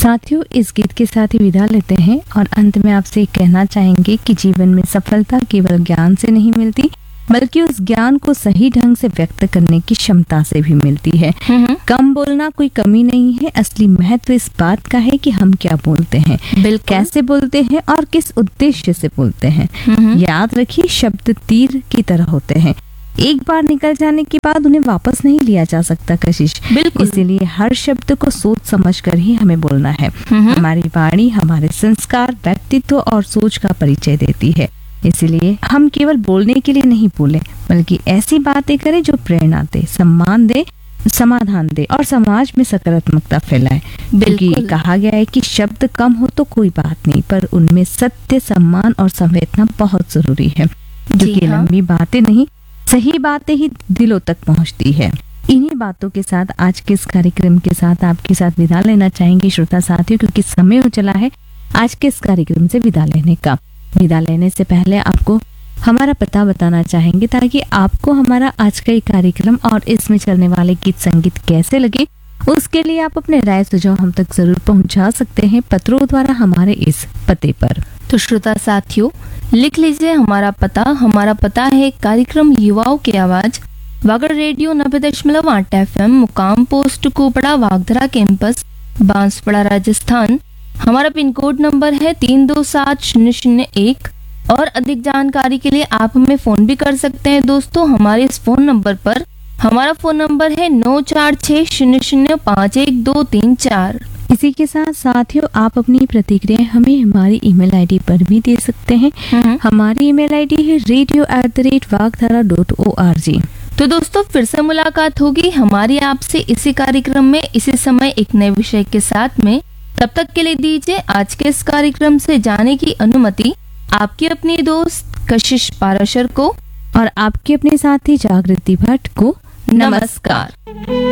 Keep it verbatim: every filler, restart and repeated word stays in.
साथियों, इस गीत के साथ ही विदा लेते हैं और अंत में आपसे कहना चाहेंगे कि जीवन में सफलता केवल ज्ञान से नहीं मिलती, बल्कि उस ज्ञान को सही ढंग से व्यक्त करने की क्षमता से भी मिलती है। कम बोलना कोई कमी नहीं है, असली महत्व इस बात का है कि हम क्या बोलते हैं, कैसे बोलते हैं और किस उद्देश्य से बोलते हैं। याद रखिए, शब्द तीर की तरह होते हैं, एक बार निकल जाने के बाद उन्हें वापस नहीं लिया जा सकता कशिश। इसीलिए हर शब्द को सोच समझ कर ही हमें बोलना है। हमारी वाणी हमारे संस्कार, व्यक्तित्व और सोच का परिचय देती है। इसलिए हम केवल बोलने के लिए नहीं बोले, बल्कि ऐसी बातें करें जो प्रेरणा दे, सम्मान दे, समाधान दे और समाज में सकारात्मकता फैलाए। क्योंकि कहा गया है कि शब्द कम हो तो कोई बात नहीं, पर उनमें सत्य, सम्मान और संवेदना बहुत जरूरी है। क्योंकि हाँ। लंबी बातें नहीं, सही बातें ही दिलों तक पहुंचती है। इन्हीं बातों के साथ आज के इस कार्यक्रम के साथ आपके साथ विदा लेना चाहेंगे श्रोता साथियों, क्योंकि समय हो चला है आज के इस कार्यक्रम से विदा लेने का। विदा लेने से पहले आपको हमारा पता बताना चाहेंगे, ताकि आपको हमारा आज का ये कार्यक्रम और इसमें चलने वाले गीत संगीत कैसे लगे, उसके लिए आप अपने राय सुझाव हम तक जरूर पहुंचा सकते हैं पत्रों द्वारा हमारे इस पते पर। तो श्रोता साथियों, लिख लीजिए हमारा पता। हमारा पता है कार्यक्रम युवाओं की आवाज, वागड़ रेडियो नब्बे दशमलव आठ एफ एम, मुकाम पोस्ट कुपड़ा, वागधरा कैंपस, बांसवाड़ा, राजस्थान। हमारा पिन कोड नंबर है तीन दो सात शून्य शून्य एक। और अधिक जानकारी के लिए आप हमें फोन भी कर सकते हैं दोस्तों हमारे इस फोन नंबर पर। हमारा फोन नंबर है नौ चार छः शून्य शून्य पाँच एक दो तीन चार। इसी के साथ साथियों, आप अपनी प्रतिक्रिया हमें हमारी ईमेल आईडी पर भी दे सकते हैं। हमारी ईमेल आईडी है radio at the rate वागधारा dot O R G. तो दोस्तों, फिर से मुलाकात होगी हमारी आपसे इसी कार्यक्रम में, इसी समय एक नए विषय के साथ में। तब तक के लिए दीजिए आज के इस कार्यक्रम से जाने की अनुमति आपकी अपनी दोस्त कशिश पाराशर को और आपके अपने साथी जागृति भट्ट को। नमस्कार।